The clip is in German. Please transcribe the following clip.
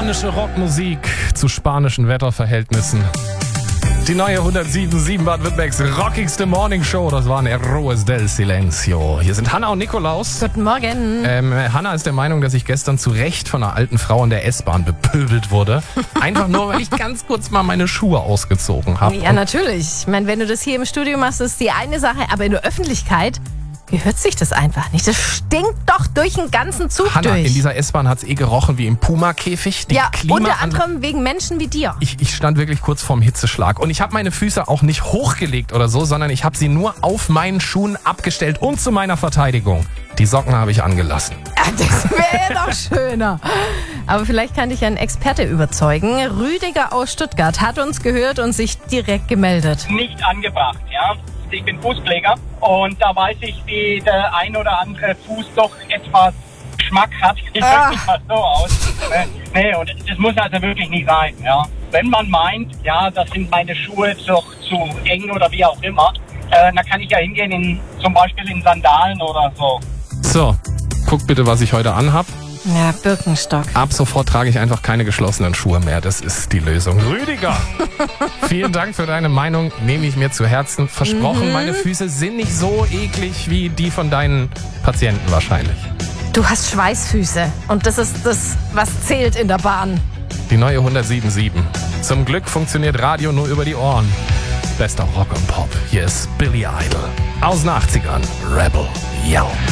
Kalifornische Rockmusik zu spanischen Wetterverhältnissen. Die neue 107.7 Baden-Württembergs rockigste Morningshow, das waren Héroes del Silencio. Hier sind Hanna und Nikolaus. Guten Morgen. Hanna ist der Meinung, dass ich gestern zu Recht von einer alten Frau in der S-Bahn bepöbelt wurde. Einfach nur, weil ich ganz kurz mal meine Schuhe ausgezogen habe. Ja, natürlich. Ich meine, wenn du das hier im Studio machst, ist die eine Sache, aber in der Öffentlichkeit gehört sich das einfach nicht. Das stinkt doch durch den ganzen Zug Hanna, durch. in dieser S-Bahn hat es gerochen wie im Puma-Käfig. Ja, unter anderem wegen Menschen wie dir. Ich stand wirklich kurz vorm Hitzeschlag. Und ich habe meine Füße auch nicht hochgelegt oder so, sondern ich habe sie nur auf meinen Schuhen abgestellt. Und zu meiner Verteidigung, die Socken habe ich angelassen. Das wäre ja noch schöner. Aber vielleicht kann dich ein Experte überzeugen. Rüdiger aus Stuttgart hat uns gehört und sich direkt gemeldet. Nicht angebracht, ja. Ich bin Fußpfleger und da weiß ich, wie der ein oder andere Fuß doch etwas Geschmack hat. Ich drücke mich mal so aus. Nee, und das muss also wirklich nicht sein, ja. Wenn man meint, ja, das sind meine Schuhe doch zu eng oder wie auch immer, dann kann ich ja hingehen, zum Beispiel in Sandalen oder so. So, guck bitte, was ich heute anhab. Ja, Birkenstock. Ab sofort trage ich einfach keine geschlossenen Schuhe mehr. Das ist die Lösung. Rüdiger, vielen Dank für deine Meinung. Nehme ich mir zu Herzen. Versprochen, meine Füße sind nicht so eklig wie die von deinen Patienten wahrscheinlich. Du hast Schweißfüße und das ist das, was zählt in der Bahn. Die neue 107.7. Zum Glück funktioniert Radio nur über die Ohren. Bester Rock und Pop. Hier ist Billy Idol. Aus den 80ern. Rebel Yell.